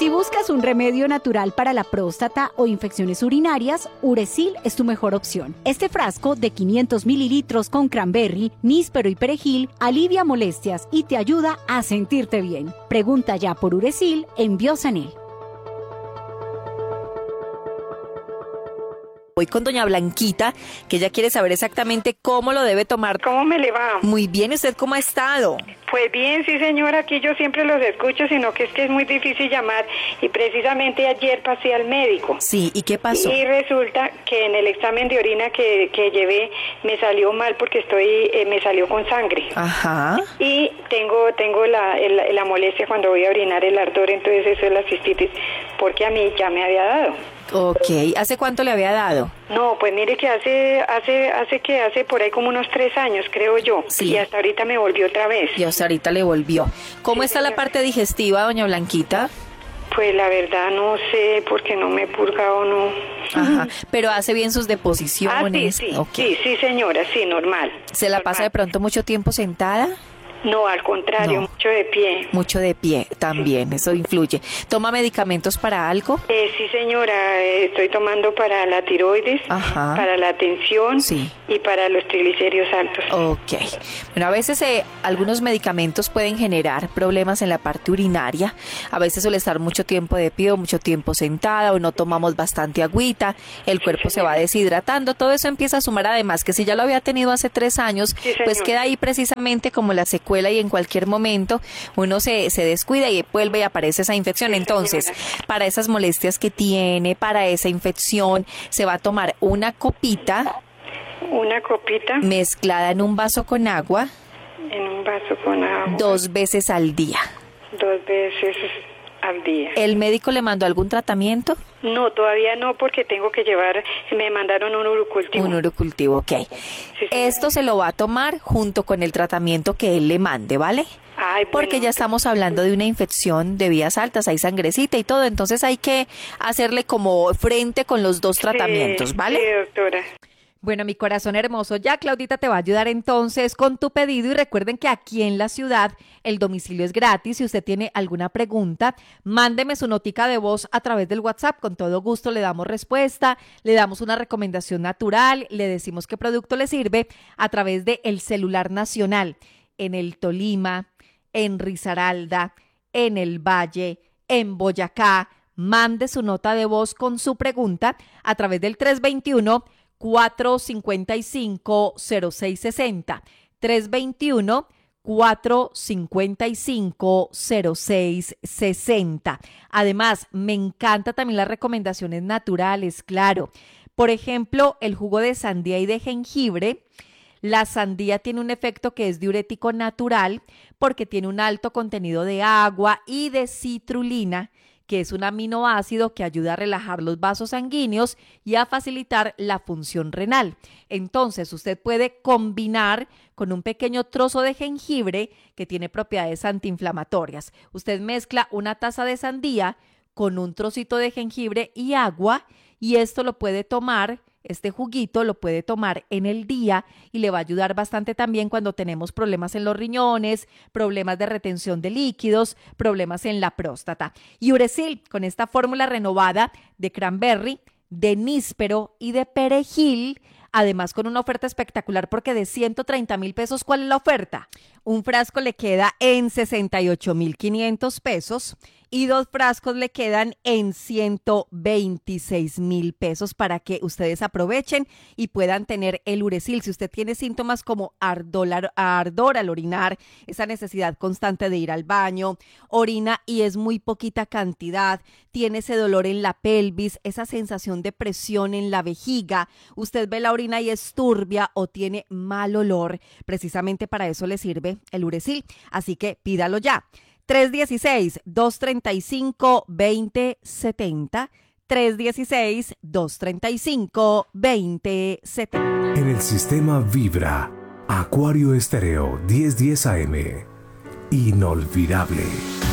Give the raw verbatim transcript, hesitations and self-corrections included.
Si buscas un remedio natural para la próstata o infecciones urinarias, Uracil es tu mejor opción. Este frasco de quinientos mililitros con cranberry, níspero y perejil alivia molestias y te ayuda a sentirte bien. Pregunta ya por Uracil en Biosanel. Voy con doña Blanquita, que ella quiere saber exactamente cómo lo debe tomar. ¿Cómo me le va? Muy bien, ¿usted cómo ha estado? Pues bien, sí señora, aquí yo siempre los escucho, sino que es que es muy difícil llamar y precisamente ayer pasé al médico. Sí, ¿y qué pasó? Y resulta que en el examen de orina que, que llevé me salió mal porque estoy, eh, me salió con sangre. Ajá. Y tengo tengo la, el, la molestia cuando voy a orinar, el ardor, entonces eso es la cistitis, porque a mí ya me había dado. Ok, ¿hace cuánto le había dado? No, pues mire que hace, hace, hace que hace por ahí como unos tres años, creo yo. Sí. Y hasta ahorita me volvió otra vez. Y hasta ahorita le volvió. ¿Cómo Sí, está señora. la parte digestiva, doña Blanquita? Pues la verdad no sé, porque no me he purgado, no. Ajá, pero hace bien sus deposiciones. Ah, sí, sí, Okay. sí, sí, señora, sí, normal. ¿Se la normal. pasa de pronto mucho tiempo sentada? No, al contrario, No. mucho de pie. Mucho de pie también, eso influye. ¿Toma medicamentos para algo? Eh, sí, señora, eh, estoy tomando para la tiroides, Ajá. para la tensión Sí. y para los triglicéridos altos. Ok. Bueno, a veces eh, algunos medicamentos pueden generar problemas en la parte urinaria. A veces suele estar mucho tiempo de pie o mucho tiempo sentada o no tomamos bastante agüita. El cuerpo se va deshidratando. Todo eso empieza a sumar, además que si ya lo había tenido hace tres años, Sí, pues señor. queda ahí precisamente como la secuela y en cualquier momento uno se, se descuida y vuelve y aparece esa infección. Sí, Entonces, señora. para esas molestias que tiene, para esa infección, se va a tomar una copita Una copita mezclada en un vaso con agua en un vaso con agua. dos veces al día. Dos veces al día. ¿El médico le mandó algún tratamiento? No, todavía no, porque tengo que llevar, me mandaron un urocultivo. Un urocultivo, ok. Sí, Esto se lo va a tomar junto con el tratamiento que él le mande, ¿vale? Ay, Porque bueno, ya estamos hablando de una infección de vías altas, hay sangrecita y todo, entonces hay que hacerle como frente con los dos tratamientos, sí, ¿vale? Sí, doctora. Bueno, mi corazón hermoso, ya Claudita te va a ayudar entonces con tu pedido y recuerden que aquí en la ciudad el domicilio es gratis. Si usted tiene alguna pregunta, mándeme su notica de voz a través del WhatsApp, con todo gusto le damos respuesta, le damos una recomendación natural, le decimos qué producto le sirve a través de el celular nacional en el Tolima, en Risaralda, en el Valle, en Boyacá. Mande su nota de voz con su pregunta a través del tres dos uno, cuatro cinco cinco, cero seis seis cero, tres dos uno, cuatro cinco cinco, cero seis seis cero. Además, me encanta también las recomendaciones naturales, claro. Por ejemplo, el jugo de sandía y de jengibre. La sandía tiene un efecto que es diurético natural porque tiene un alto contenido de agua y de citrulina, que es un aminoácido que ayuda a relajar los vasos sanguíneos y a facilitar la función renal. Entonces, usted puede combinar con un pequeño trozo de jengibre que tiene propiedades antiinflamatorias. Usted mezcla una taza de sandía con un trocito de jengibre y agua y esto lo puede tomar. Este juguito lo puede tomar en el día y le va a ayudar bastante también cuando tenemos problemas en los riñones, problemas de retención de líquidos, problemas en la próstata. Y Uracil, con esta fórmula renovada de cranberry, de níspero y de perejil, además con una oferta espectacular porque de ciento treinta mil pesos, ¿cuál es la oferta? Un frasco le queda en sesenta y ocho mil quinientos pesos y dos frascos le quedan en ciento veintiséis mil pesos para que ustedes aprovechen y puedan tener el Uracil. Si usted tiene síntomas como ardor, ardor al orinar, esa necesidad constante de ir al baño, orina y es muy poquita cantidad, tiene ese dolor en la pelvis, esa sensación de presión en la vejiga, usted ve la orina y es turbia o tiene mal olor, precisamente para eso le sirve el Uracil. Así que pídalo ya. tres uno seis, dos tres cinco, dos cero siete cero, tres uno seis, dos tres cinco, dos cero siete cero. En el sistema Vibra, Acuario Estéreo mil diez A M. Inolvidable.